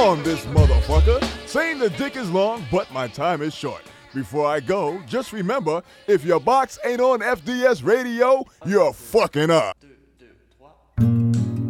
on this motherfucker. Saying the dick is long, but my time is short. Before I go, just remember, if your box ain't on FDS radio, you're fucking up.